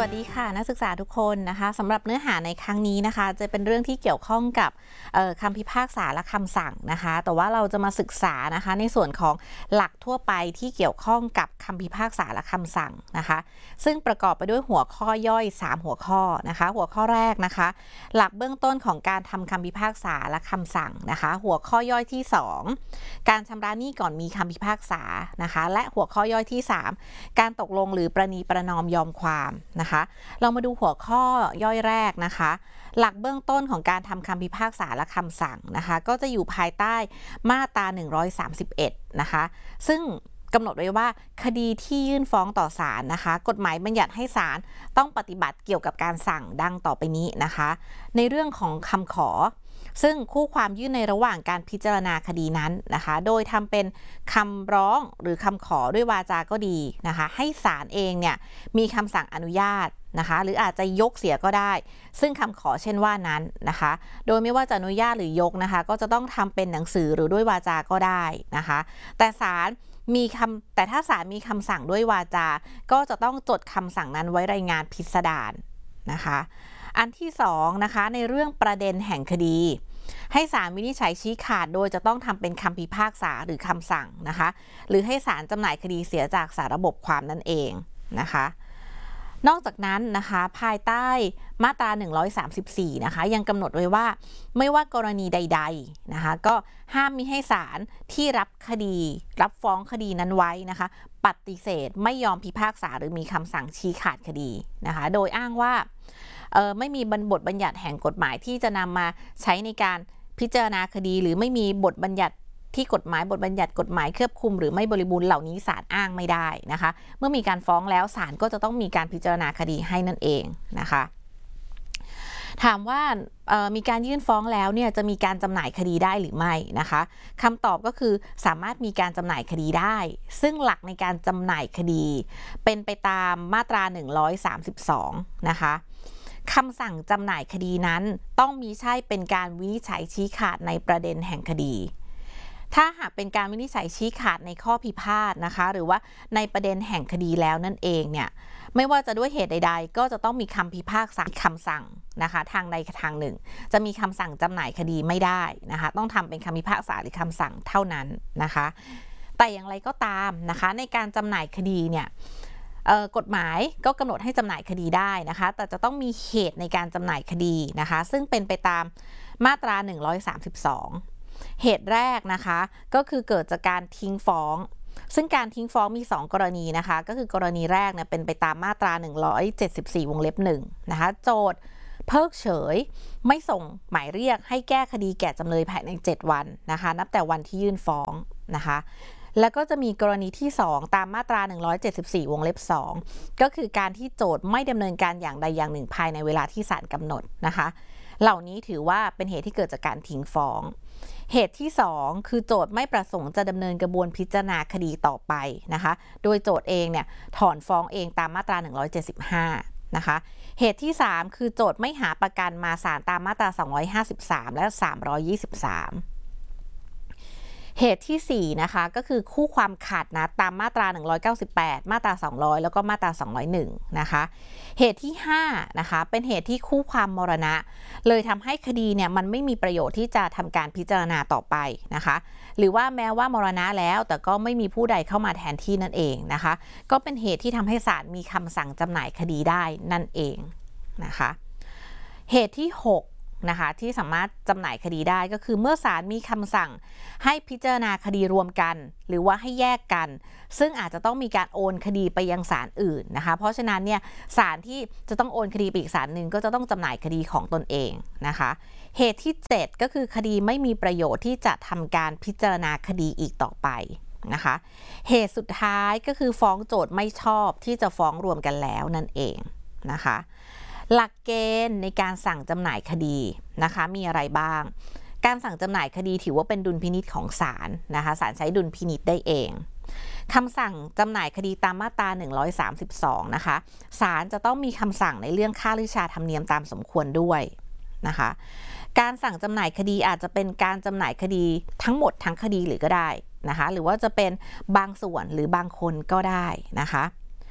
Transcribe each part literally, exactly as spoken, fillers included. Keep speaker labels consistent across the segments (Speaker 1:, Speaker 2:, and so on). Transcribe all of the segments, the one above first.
Speaker 1: วัสดีค่ะนักศึกษาทุกคนนะคะสำหรับเนื้อหาในครั้งนี้นะคะจะเป็นเรื่องที่เกี่ยวข้องกับคำพิพากษาและคำสั่งนะคะแต่ว่าเราจะมาศึกษานะคะในส่วนของหลักทั่วไปที่เกี่ยวข้องกับคำพิพากษาและคำสั่งนะคะซึ่งประกอบไปด้วยหัวข้อย่อยสามหัวข้อนะคะหัวข้อแรกนะคะหลักเบื้องต้นของการทำคำพิพากษาและคำสั่งนะคะหัวข้อย่อยที่สองการชำระหนี้ก่อนมีคำพิพากษานะคะและหัวข้อย่อยที่สามการตกลงหรือประนีประนอมยอมความนะคะเรามาดูหัวข้อย่อยแรกนะคะหลักเบื้องต้นของการทำคำพิพากษาและคำสั่งนะคะก็จะอยู่ภายใต้มาตราหนึ่งร้อยสามสิบเอ็ดนะคะซึ่งกำหนดไว้ว่าคดีที่ยื่นฟ้องต่อศาลนะคะกฎหมายบัญญัติให้ศาลต้องปฏิบัติเกี่ยวกับการสั่งดังต่อไปนี้นะคะในเรื่องของคำขอซึ่งคู่ความยื่นในระหว่างการพิจารณาคดีนั้นนะคะโดยทำเป็นคำร้องหรือคำขอด้วยวาจาก็ดีนะคะให้ศาลเองเนี่ยมีคำสั่งอนุญาตนะคะหรืออาจจะยกเสียก็ได้ซึ่งคำขอเช่นว่านั้นนะคะโดยไม่ว่าจะอนุญาตหรือยกนะคะก็จะต้องทำเป็นหนังสือหรือด้วยวาจาก็ได้นะคะแต่ศาลมีคำแต่ถ้าศาลมีคำสั่งด้วยวาจาก็จะต้องจดคำสั่งนั้นไว้รายงานพิสดารนะคะอันที่สองนะคะในเรื่องประเด็นแห่งคดีให้ศาลวินิจฉัยชี้ขาดโดยจะต้องทำเป็นคำพิพากษาหรือคำสั่งนะคะหรือให้ศาลจำหน่ายคดีเสียจากสาระบบความนั่นเองนะคะนอกจากนั้นนะคะภายใต้มาตราหนึ่งร้อยสามสิบสี่นะคะยังกำหนดไว้ว่าไม่ว่ากรณีใดๆนะคะก็ห้ามมิให้ศาลที่รับคดีรับฟ้องคดีนั้นไว้นะคะปฏิเสธไม่ยอมพิพากษาหรือมีคำสั่งชี้ขาดคดีนะคะโดยอ้างว่าไม่มีบทบัญญัติแห่งกฎหมายที่จะนำมาใช้ในการพิจารณาคดีหรือไม่มีบทบัญญัติที่กฎหมายบทบัญญัติกฎหมายเคอบคลุมหรือไม่บริบูรณ์เหล่านี้ศาลอ้างไม่ได้นะคะเมื่อมีการฟ้องแล้วศาลก็จะต้องมีการพิจารณาคดีให้นั่นเองนะคะถามว่ามีการยื่นฟ้องแล้วเนี่ยจะมีการจำหน่ายคดีได้หรือไม่นะคะคำตอบก็คือสามารถมีการจำหน่ายคดีได้ซึ่งหลักในการจำหน่ายคดีเป็นไปตามมาตราหนึ่งร้อยสามสิบสองนะคะคำสั่งจำหน่ายคดีนั้นต้องมีใช่เป็นการวินิจฉัยชี้ขาดในประเด็นแห่งคดีถ้าหากเป็นการวินิจฉัยชี้ขาดในข้อพิพาทนะคะหรือว่าในประเด็นแห่งคดีแล้วนั่นเองเนี่ยไม่ว่าจะด้วยเหตุใดๆก็จะต้องมีคำพิพากษาคำสั่งนะคะทางใดทางหนึ่งจะมีคำสั่งจำหน่ายคดีไม่ได้นะคะต้องทำเป็นคำพิพากษาหรือคำสั่งเท่านั้นนะคะแต่อย่างไรก็ตามนะคะในการจำหน่ายคดีเนี่ยกฎหมายก็กำหนดให้จำหน่ายคดีได้นะคะแต่จะต้องมีเหตุในการจำหน่ายคดีนะคะซึ่งเป็นไปตามมาตราหนึ่งร้อยสามสิบสองเหตุแรกนะคะก็คือเกิดจากการทิ้งฟ้องซึ่งการทิ้งฟ้องมีสองกรณีนะคะก็คือกรณีแรกเนี่ยเป็นไปตามมาตราหนึ่งร้อยเจ็ดสิบสี่วงเล็บหนึ่งนะคะโจทก์เพิกเฉยไม่ส่งหมายเรียกให้แก้คดีแก่จำเลยภายในเจ็ดวันนะคะนับแต่วันที่ยื่นฟ้องนะคะแล้วก็จะมีกรณีที่สองตามมาตราหนึ่งร้อยเจ็ดสิบสี่วงเล็บสองก็คือการที่โจทก์ไม่ดำเนินการอย่างใดอย่างหนึ่งภายในเวลาที่ศาลกำหนดนะคะเหล่านี้ถือว่าเป็นเหตุที่เกิดจากการทิ้งฟ้องเหตุที่สองคือโจทก์ไม่ประสงค์จะดำเนินกระบวนพิจารณาคดีต่อไปนะคะโดยโจทก์เองเนี่ยถอนฟ้องเองตามมาตราหนึ่งร้อยเจ็ดสิบห้านะคะเหตุที่สามคือโจทก์ไม่หาประกันมาศาลตามมาตราสองร้อยห้าสิบสามและสามร้อยยี่สิบสามเหตุที่สี่นะคะก็คือคู่ความขาดนัดตามมาตราหนึ่งร้อยเก้าสิบแปดมาตราสองร้อยแล้วก็มาตราสองร้อยเอ็ดนะคะเหตุที่ห้านะคะเป็นเหตุที่คู่ความมรณะเลยทำให้คดีเนี่ยมันไม่มีประโยชน์ที่จะทำการพิจารณาต่อไปนะคะหรือว่าแม้ว่ามรณะแล้วแต่ก็ไม่มีผู้ใดเข้ามาแทนที่นั่นเองนะคะก็เป็นเหตุที่ทำให้ศาลมีคำสั่งจำหน่ายคดีได้นั่นเองนะคะเหตุที่หกนะคะที่สามารถจำหน่ายคดีได้ก็คือเมื่อศาลมีคำสั่งให้พิจารณาคดีรวมกันหรือว่าให้แยกกันซึ่งอาจจะต้องมีการโอนคดีไปยังศาลอื่นนะคะเพราะฉะนั้นเนี่ยศาลที่จะต้องโอนคดีไปอีกศาลหนึ่งก็จะต้องจำหน่ายคดีของตนเองนะคะเหตุที่เจ็ดก็คือคดีไม่มีประโยชน์ที่จะทำการพิจารณาคดีอีกต่อไปนะคะเหตุสุดท้ายก็คือฟ้องโจทก์ไม่ชอบที่จะฟ้องรวมกันแล้วนั่นเองนะคะหลักเกณฑ์ในการสั่งจำหน่ายคดีนะคะมีอะไรบ้างการสั่งจำหน่ายคดีถือว่าเป็นดุลพินิจของศาลนะคะศาลใช้ดุลพินิจได้เองคำสั่งจำหน่ายคดีตามมาตราหนึ่งร้อยสามสิบสองนะคะศาลจะต้องมีคำสั่งในเรื่องค่าฤชาธรรมเนียมตามสมควรด้วยนะคะการสั่งจำหน่ายคดีอาจจะเป็นการจำหน่ายคดีทั้งหมดทั้งคดีหรือก็ได้นะคะหรือว่าจะเป็นบางส่วนหรือบางคนก็ได้นะคะ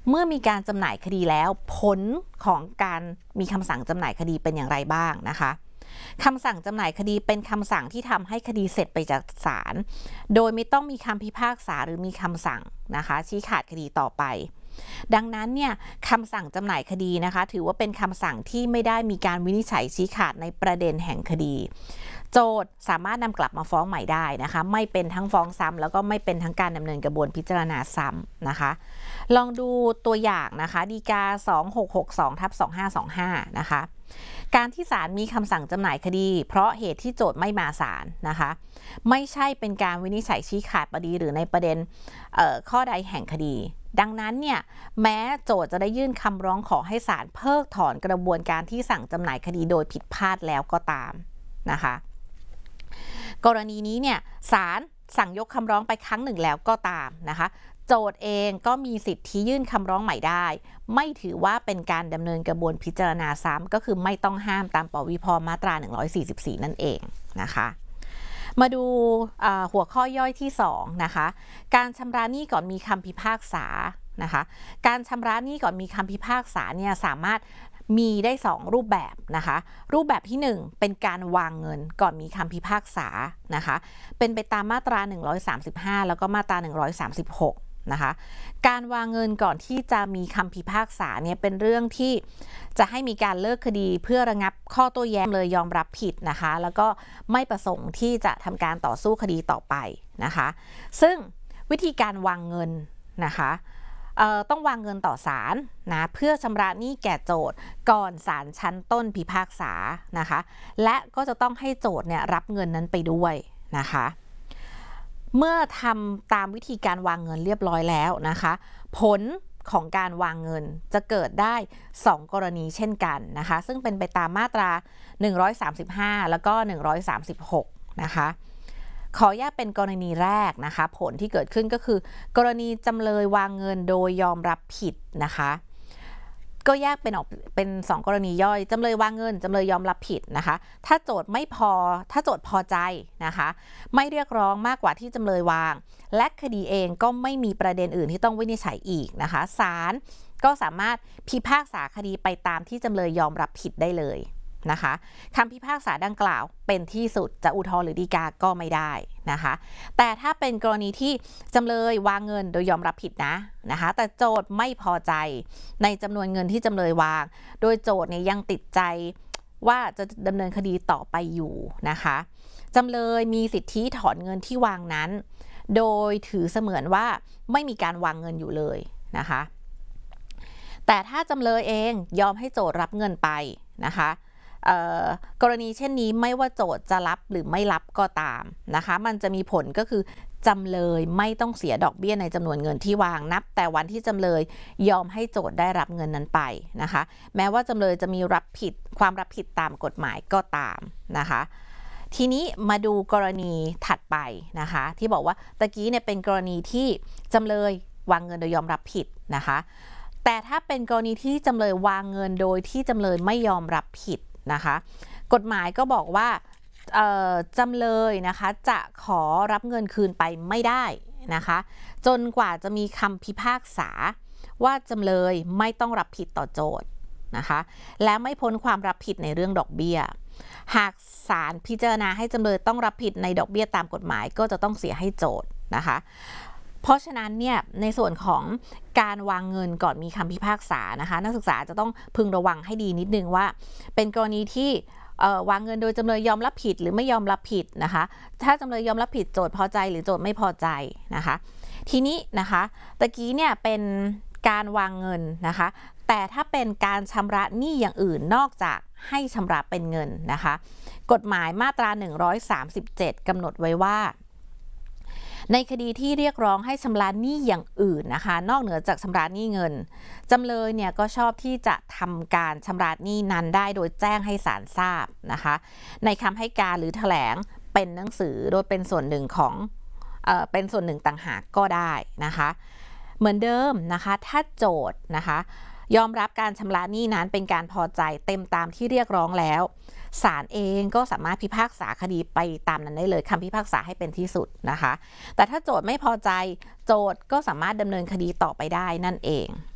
Speaker 1: เมื่อมีการจำหน่ายคดีแล้วผลของการมีคำสั่งจำหน่ายคดีเป็นอย่างไรบ้างนะคะคำสั่งจำหน่ายคดีเป็นคำสั่งที่ทำให้คดีเสร็จไปจากศาลโดยไม่ต้องมีคำพิพากษาหรือมีคำสั่งนะคะชี้ขาดคดีต่อไปดังนั้นเนี่ยคำสั่งจำหน่ายคดีนะคะถือว่าเป็นคำสั่งที่ไม่ได้มีการวินิจฉัยชี้ขาดในประเด็นแห่งคดีโจทก์สามารถนำกลับมาฟ้องใหม่ได้นะคะไม่เป็นทั้งฟ้องซ้ำแล้วก็ไม่เป็นทั้งการดำเนินกระบวนพิจารณาซ้ำนะคะลองดูตัวอย่างนะคะฎีกา สองหกหกสอง ทับ สองห้าสองห้า นะคะการที่ศาลมีคำสั่งจำหน่ายคดีเพราะเหตุที่โจทก์ไม่มาศาลนะคะไม่ใช่เป็นการวินิจฉัยชี้ขาดคดีหรือในประเด็นข้อใดแห่งคดีดังนั้นเนี่ยแม้โจทก์จะได้ยื่นคำร้องขอให้ศาลเพิกถอนกระบวนการที่สั่งจำหน่ายคดีโดยผิดพลาดแล้วก็ตามนะคะกรณีนี้เนี่ยศาลสั่งยกคำร้องไปครั้งหนึ่งแล้วก็ตามนะคะโจทก์เองก็มีสิทธิยื่นคำร้องใหม่ได้ไม่ถือว่าเป็นการดำเนินกระบวนพิจารณาซ้ำก็คือไม่ต้องห้ามตามปวิภมาตราหนึ่งร้อยสี่สิบสี่นั่นเองนะคะมาดูหัวข้อย่อยที่สองนะคะการชำระหนี้ก่อนมีคำพิพากษานะคะการชำระหนี้ก่อนมีคำพิพากษาเนี่ยสามารถมีได้สองรูปแบบนะคะรูปแบบที่หนึ่งเป็นการวางเงินก่อนมีคำพิพากษานะคะเป็นไปตามมาตราหนึ่งร้อยสามสิบห้าแล้วก็มาตราหนึ่งร้อยสามสิบหกนะคะการวางเงินก่อนที่จะมีคำพิพากษาเนี่ยเป็นเรื่องที่จะให้มีการเลิกคดีเพื่อระงับข้อโต้แย้งเลยยอมรับผิดนะคะแล้วก็ไม่ประสงค์ที่จะทำการต่อสู้คดีต่อไปนะคะซึ่งวิธีการวางเงินนะคะต้องวางเงินต่อศาลนะเพื่อชำระหนี้แก่โจทก์ก่อนศาลชั้นต้นพิพากษานะคะและก็จะต้องให้โจทก์เนี่ยรับเงินนั้นไปด้วยนะคะเมื่อทำตามวิธีการวางเงินเรียบร้อยแล้วนะคะผลของการวางเงินจะเกิดได้สองกรณีเช่นกันนะคะซึ่งเป็นไปตามมาตราหนึ่งร้อยสามสิบห้าแล้วก็หนึ่งร้อยสามสิบหกนะคะขอแยกเป็นกรณีแรกนะคะผลที่เกิดขึ้นก็คือกรณีจำเลยวางเงินโดยยอมรับผิดนะคะก็แยกเป็นออกเป็นสองกรณีย่อยจำเลยวางเงินจำเลยยอมรับผิดนะคะถ้าโจทก์ไม่พอถ้าโจทก์พอใจนะคะไม่เรียกร้องมากกว่าที่จำเลยวางและคดีเองก็ไม่มีประเด็นอื่นที่ต้องวินิจฉัยอีกนะคะศาลก็สามารถพิพากษาคดีไปตามที่จำเลยยอมรับผิดได้เลยนะคะคำพิพากษาดังกล่าวเป็นที่สุดจะอุทธรณ์หรือฎีกาก็ไม่ได้นะคะแต่ถ้าเป็นกรณีที่จำเลยวางเงินโดยยอมรับผิดนะนะคะแต่โจทก์ไม่พอใจในจำนวนเงินที่จำเลยวางโดยโจทก์เนี่ยยังติดใจว่าจะดำเนินคดีต่อไปอยู่นะคะจำเลยมีสิทธิถอนเงินที่วางนั้นโดยถือเสมือนว่าไม่มีการวางเงินอยู่เลยนะคะแต่ถ้าจำเลยเองยอมให้โจทก์รับเงินไปนะคะกรณีเช่นนี้ไม่ว่าโจทก์จะรับหรือไม่รับก็ตามนะคะมันจะมีผลก็คือจำเลยไม่ต้องเสียดอกเบี้ยในจำนวนเงินที่วางนับแต่วันที่จำเลยยอมให้โจทก์ได้รับเงินนั้นไปนะคะแม้ว่าจำเลยจะมีรับผิดความรับผิดตามกฎหมายก็ตามนะคะทีนี้มาดูกรณีถัดไปนะคะที่บอกว่าตะกี้เนี่ยเป็นกรณีที่จำเลยวางเงินโดยยอมรับผิดนะคะแต่ถ้าเป็นกรณีที่จำเลยวางเงินโดยที่จำเลยไม่ยอมรับผิดนะคะกฎหมายก็บอกว่าจำเลยนะคะจะขอรับเงินคืนไปไม่ได้นะคะจนกว่าจะมีคำพิพากษาว่าจำเลยไม่ต้องรับผิดต่อโจทก์นะคะและไม่พ้นความรับผิดในเรื่องดอกเบี้ยหากศาลพิจารณาให้จำเลยต้องรับผิดในดอกเบี้ยตามกฎหมายก็จะต้องเสียให้โจทก์นะคะเพราะฉะนั้นเนี่ยในส่วนของการวางเงินก่อนมีคำพิพากษานะคะนักศึกษาจะต้องพึงระวังให้ดีนิดนึงว่าเป็นกรณีที่วางเงินโดยจำเลยยอมรับผิดหรือไม่ยอมรับผิดนะคะถ้าจำเลยยอมรับผิดโจทก์พอใจหรือโจทก์ไม่พอใจนะคะทีนี้นะคะตะกี้เนี่ยเป็นการวางเงินนะคะแต่ถ้าเป็นการชำระหนี้อย่างอื่นนอกจากให้ชำระเป็นเงินนะคะกฎหมายมาตราหนึ่งร้อยสามสิบเจ็ดกำหนดไว้ว่าในคดีที่เรียกร้องให้ชำระหนี้อย่างอื่นนะคะนอกเหนือจากชำระหนี้เงินจำเลยเนี่ยก็ชอบที่จะทำการชำระหนี้นั้นได้โดยแจ้งให้ศาลทราบนะคะในคำให้การหรือแถลงเป็นหนังสือโดยเป็นส่วนหนึ่งของเอ่อเป็นส่วนหนึ่งต่างหากก็ได้นะคะเหมือนเดิมนะคะถ้าโจทก์นะคะยอมรับการชำระหนี้นั้นเป็นการพอใจเต็มตามที่เรียกร้องแล้วศาลเองก็สามารถพิพากษาคดีไปตามนั้นได้เลยคำพิพากษาให้เป็นที่สุดนะคะแต่ถ้าโจทก์ไม่พอใจโจทก์ก็สามารถดำเนินคดีต่อไปได้นั่นเอง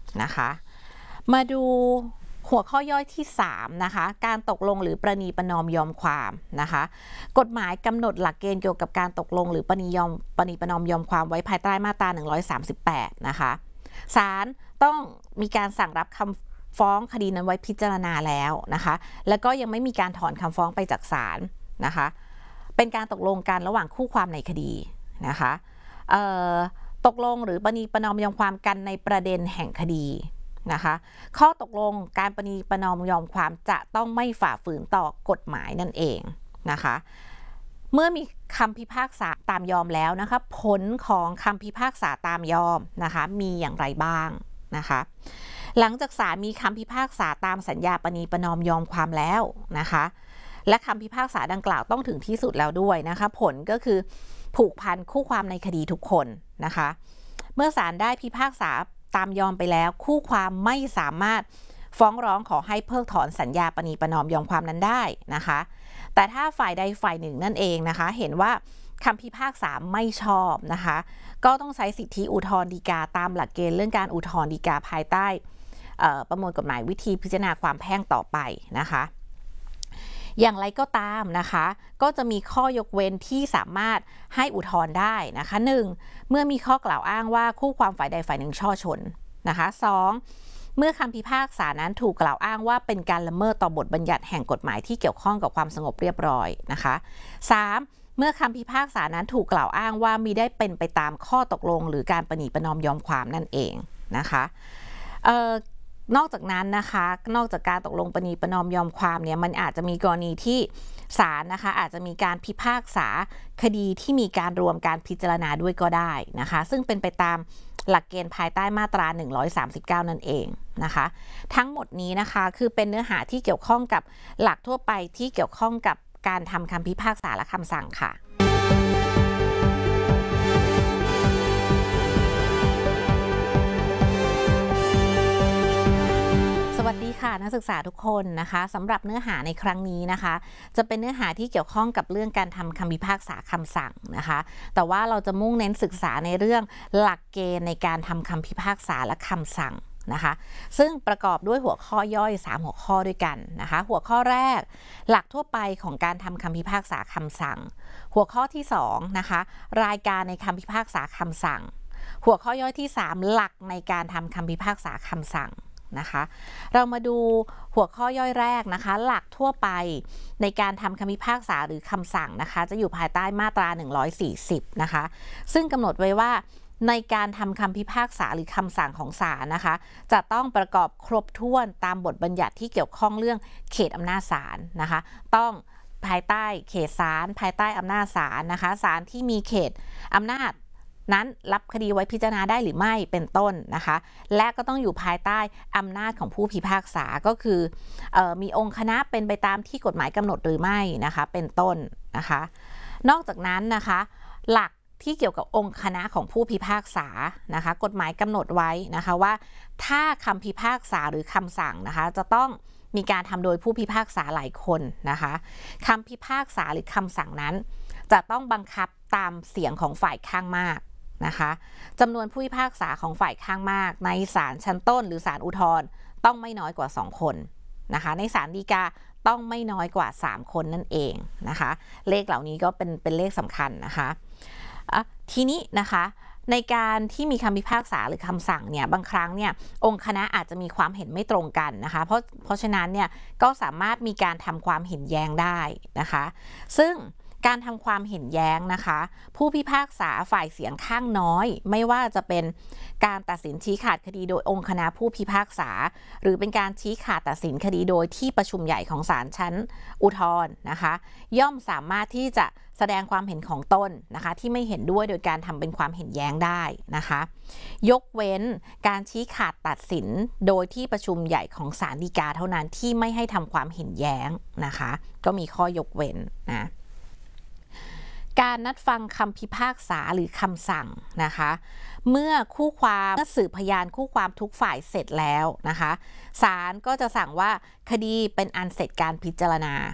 Speaker 1: นะคะมาดูหัวข้อย่อยที่สามนะคะการตกลงหรือประนีประนอมยอมความนะคะกฎหมายกำหนดหลักเกณฑ์เกี่ยวกับการตกลงหรือประนียอมประนีประนอมยอมความไว้ภายใต้มาตราหนึ่งร้อยสามสิบแปดนะคะศาลต้องมีการสั่งรับคำฟ้องคดีนั้นไว้พิจารณาแล้วนะคะแล้วก็ยังไม่มีการถอนคำฟ้องไปจากศาลนะคะเป็นการตกลงกันระหว่างคู่ความในคดีนะคะตกลงหรือประนีประนอมยอมความกันในประเด็นแห่งคดีนะคะข้อตกลงการประนีประนอมยอมความจะต้องไม่ฝ่าฝืนต่อกฎหมายนั่นเองนะคะเมื่อมีคำพิพากษาตามยอมแล้วนะคะผลของคำพิพากษาตามยอมนะคะมีอย่างไรบ้างนะคะหลังจากศาลมีคำพิพากษาตามสัญญาประนีประนอมยอมความแล้วนะคะและคำพิพากษาดังกล่าวต้องถึงที่สุดแล้วด้วยนะคะผลก็คือผูกพันคู่ความในคดีทุกคนนะคะเมื่อศาลได้พิพากษาตามยอมไปแล้วคู่ความไม่สามารถฟ้องร้องขอให้เพิกถอนสัญญาประนีประนอมยอมความนั้นได้นะคะแต่ถ้าฝ่ายใดฝ่ายหนึ่งนั่นเองนะคะเห็นว่าคำพิพากษาไม่ชอบนะคะก็ต้องใช้สิทธิอุทธรณ์ฎีกาตามหลักเกณฑ์เรื่องการอุทธรณ์ฎีกาภายใต้ประมวลกฎหมายวิธีพิจารณาความแพ่งต่อไปนะคะอย่างไรก็ตามนะคะก็จะมีข้อยกเว้นที่สามารถให้อุทธรณ์ได้นะคะหนึ่งเมื่อมีข้อกล่าวอ้างว่าคู่ความฝ่ายใดฝ่ายหนึ่งช่อชนนะคะสองเมื่อคำพิพากษานั้นถูกกล่าวอ้างว่าเป็นการละเมิดต่อบทบัญญัติแห่งกฎหมายที่เกี่ยวข้องกับความสงบเรียบร้อยนะคะสามเมื่อคำพิพากษานั้นถูกกล่าวอ้างว่ามิได้เป็นไปตามข้อตกลงหรือการประนีประนอมยอมความนั่นเองนะคะเอ่อนอกจากนั้นนะคะนอกจากการตกลงประนีประนอมยอมความเนี่ยมันอาจจะมีกรณีที่ศาลนะคะอาจจะมีการพิพากษาคดีที่มีการรวมการพิจารณาด้วยก็ได้นะคะซึ่งเป็นไปตามหลักเกณฑ์ภายใต้มาตราหนึ่งร้อยสามสิบเก้านั่นเองนะคะทั้งหมดนี้นะคะคือเป็นเนื้อหาที่เกี่ยวข้องกับหลักทั่วไปที่เกี่ยวข้องกับการทำคำพิพากษาและคำสั่งค่ะสวัสดีค่ะนักศึกษาทุกคนนะคะสำหรับเนื้อหาในครั้งนี้นะคะจะเป็นเนื้อหาที่เกี่ยวข้องกับเรื่องการทำคำพิพากษาคำสั่งนะคะแต่ว่าเราจะมุ่งเน้นศึกษาในเรื่องหลักเกณฑ์ในการทำคำพิพากษาและคำสั่งนะคะซึ่งประกอบด้วยหัวข้อย่อยสามหัวข้อด้วยกันนะคะหัวข้อแรกหลักทั่วไปของการทำคำพิพากษาคำสั่งหัวข้อที่สองนะคะรายการในคำพิพากษาคำสั่งหัวข้อย่อยที่สามหลักในการทำคำพิพากษาคำสั่งนะคะเรามาดูหัวข้อย่อยแรกนะคะหลักทั่วไปในการทำคำพิพากษาหรือคำสั่งนะคะจะอยู่ภายใต้มาตราหนึ่งร้อยสี่สิบนะคะซึ่งกำหนดไว้ว่าในการทำคำพิพากษาหรือคำสั่งของศาลนะคะจะต้องประกอบครบถ้วนตามบทบัญญัติที่เกี่ยวข้องเรื่องเขตอำนาจศาลนะคะต้องภายใต้เขตศาลภายใต้อำนาจศาลนะคะศาลที่มีเขตอำนาจนั้นรับคดีไว้พิจารณาได้หรือไม่เป็นต้นนะคะและก็ต้องอยู่ภายใต้อำนาจของผู้พิพากษาก็คือเอ่อมีองค์คณะเป็นไปตามที่กฎหมายกำหนดหรือไม่นะคะเป็นต้นนะคะนอกจากนั้นนะคะหลักที่เกี่ยวกับองค์คณะของผู้พิพากษานะคะกฎหมายกำหนดไว้นะคะว่าถ้าคำพิพากษาหรือคำสั่งนะคะจะต้องมีการทำโดยผู้พิพากษาหลายคนนะคะคำพิพากษาหรือคำสั่งนั้นจะต้องบังคับตามเสียงของฝ่ายข้างมากนะคะจำนวนผู้พิพากษาของฝ่ายข้างมากในศาลชั้นต้นหรือศาลอุทธรณ์ต้องไม่น้อยกว่าสองคนนะคะในศาลฎีกาต้องไม่น้อยกว่าสามคนนั่นเองนะคะเลขเหล่านี้ก็เป็นเป็นเลขสำคัญนะคะทีนี้นะคะในการที่มีคำพิพากษาหรือคำสั่งเนี่ยบางครั้งเนี่ยองค์คณะอาจจะมีความเห็นไม่ตรงกันนะคะเพราะเพราะฉะนั้นเนี่ยก็สามารถมีการทำความเห็นแย้งได้นะคะซึ่งการทำความเห็นแย้งนะคะผู้พิพากษาฝ่ายเสียงข้างน้อยไม่ว่าจะเป็นการตัดสินชี้ขาดคดีโดยองค์คณะผู้พิพากษาหรือเป็นการชี้ขาดตัดสินคดีโดยที่ประชุมใหญ่ของศาลชั้นอุทธรณ์นะคะย่อมสามารถที่จะแสดงความเห็นของตนนะคะที่ไม่เห็นด้วยโดยการทำเป็นความเห็นแย้งได้นะคะยกเว้นการชี้ขาดตัดสินโดยที่ประชุมใหญ่ของศาลฎีกาเท่านั้นที่ไม่ให้ทำความเห็นแย้งนะคะก็มีข้อยกเว้นนะการนัดฟังคำพิพากษาหรือคำสั่งนะคะเมื่อคู่ความเมื่อสืบพยานคู่ความทุกฝ่ายเสร็จแล้วนะคะศาลก็จะสั่งว่าคดีเป็นอันเสร็จการพิจารณา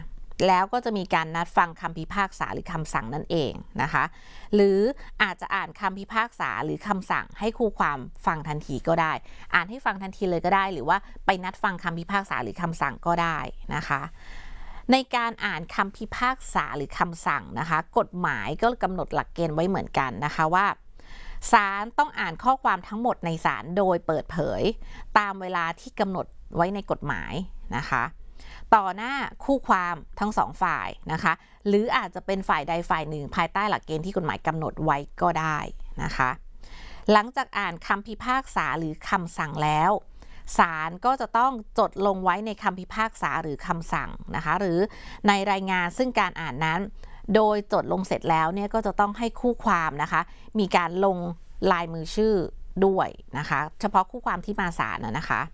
Speaker 1: แล้วก็จะมีการนัดฟังคำพิพากษาหรือคำสั่งนั่นเองนะคะหรืออาจจะอ่านคำพิพากษาหรือคำสั่งให้คู่ความฟังทันทีก็ได้อ่านให้ฟังทันทีเลยก็ได้หรือว่าไปนัดฟังคำพิพากษาหรือคำสั่งก็ได้นะคะในการอ่านคำพิพากษาหรือคำสั่งนะคะกฎหมายก็กำหนดหลักเกณฑ์ไว้เหมือนกันนะคะว่าศาลต้องอ่านข้อความทั้งหมดในศาลโดยเปิดเผยตามเวลาที่กำหนดไว้ในกฎหมายนะคะต่อหน้าคู่ความทั้งสองฝ่ายนะคะหรืออาจจะเป็นฝ่ายใดฝ่ายหนึ่งภายใต้หลักเกณฑ์ที่กฎหมายกำหนดไว้ก็ได้นะคะหลังจากอ่านคำพิพากษาหรือคำสั่งแล้วศาลก็จะต้องจดลงไว้ในคำพิพากษาหรือคำสั่งนะคะหรือในรายงานซึ่งการอ่านนั้นโดยจดลงเสร็จแล้วเนี่ยก็จะต้องให้คู่ความนะคะมีการลงลายมือชื่อด้วยนะคะเฉพาะคู่ความที่มาศาลนะนะคะ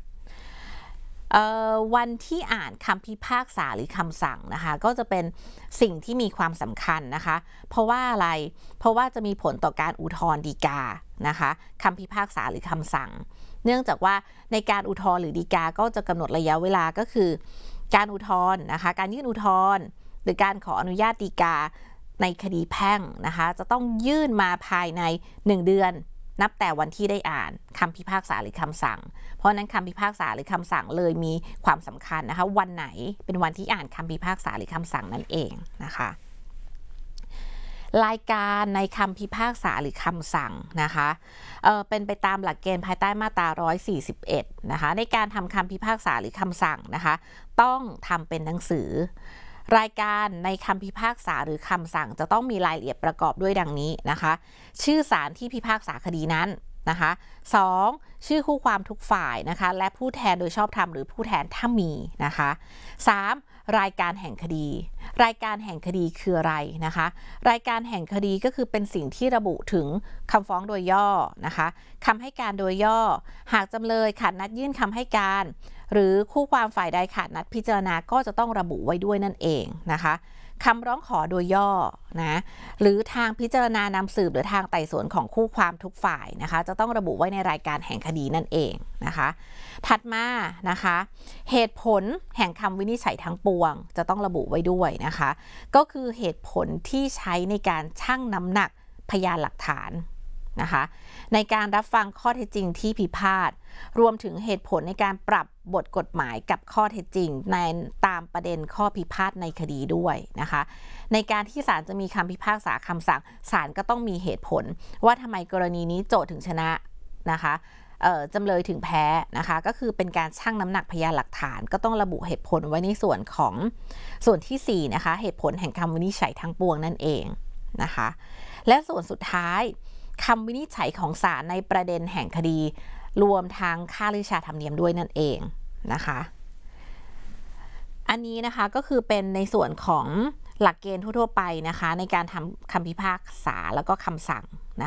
Speaker 1: วันที่อ่านคำพิพากษาหรือคำสั่งนะคะก็จะเป็นสิ่งที่มีความสำคัญนะคะเพราะว่าอะไรเพราะว่าจะมีผลต่อการอุทธรณ์ฎีกานะคะคำพิพากษาหรือคำสั่งเนื่องจากว่าในการอุทธรณ์หรือฎีกาก็จะกำหนดระยะเวลาก็คือการอุทธรณ์นะคะการยื่นอุทธรณ์หรือการขออนุญาตฎีกาในคดีแพ่งนะคะจะต้องยื่นมาภายในหนึ่งเดือนนับแต่วันที่ได้อ่านคำพิพากษาหรือคำสั่งเพราะนั้นคำพิพากษาหรือคำสั่งเลยมีความสำคัญนะคะวันไหนเป็นวันที่อ่านคำพิพากษาหรือคำสั่งนั่นเองนะคะรายการในคำพิพากษาหรือคำสั่งนะคะเอ่อเป็นไปตามหลักเกณฑ์ภายใต้มาตราหนึ่งร้อยสี่สิบเอ็ดนะคะในการทำคำพิพากษาหรือคำสั่งนะคะต้องทำเป็นหนังสือรายการในคำพิพากษาหรือคำสั่งจะต้องมีรายละเอียดประกอบด้วยดังนี้นะคะชื่อศาลที่พิพากษาคดีนั้นนะคะสองชื่อคู่ความทุกฝ่ายนะคะและผู้แทนโดยชอบธรรมหรือผู้แทนถ้ามีนะคะสามรายการแห่งคดีรายการแห่งคดีคืออะไรนะคะรายการแห่งคดีก็คือเป็นสิ่งที่ระบุถึงคำฟ้องโดยย่อนะคะคำให้การโดยย่อหากจำเลยขาดนัดยื่นคำให้การหรือคู่ความฝ่ายใดขาดนัดพิจารณาก็จะต้องระบุไว้ด้วยนั่นเองนะคะคำร้องขอโดยย่อนะหรือทางพิจารณานำสืบหรือทางไต่สวนของคู่ความทุกฝ่ายนะคะจะต้องระบุไว้ในรายการแห่งคดีนั่นเองนะคะถัดมานะคะเหตุผลแห่งคำวินิจฉัยทั้งปวงจะต้องระบุไว้ด้วยนะคะก็คือเหตุผลที่ใช้ในการชั่งน้ำหนักพยานหลักฐานนะคะในการรับฟังข้อเท็จจริงที่พิพาทรวมถึงเหตุผลในการปรับบทกฎหมายกับข้อเท็จจริงในตามประเด็นข้อพิพาทในคดีด้วยนะคะในการที่ศาลจะมีคำพิพากษาคำสั่งศาลก็ต้องมีเหตุผลว่าทำไมกรณีนี้โจทก์ถึงชนะนะคะจำเลยถึงแพ้นะคะก็คือเป็นการชั่งน้ำหนักพยานหลักฐานก็ต้องระบุเหตุผลไว้ในส่วนของส่วนที่สี่นะคะเหตุผลแห่งคำวินิจฉัยทั้งปวงนั่นเองนะคะและส่วนสุดท้ายคำวินิจฉัยของศาลในประเด็นแห่งคดีรวมทั้งค่าลิชาธรรมเนียมด้วยนั่นเองนะคะอันนี้นะคะก็คือเป็นในส่วนของหลักเกณฑ์ทั่วๆไปนะคะในการทำคำพิพากษาแล้วก็คำสั่ง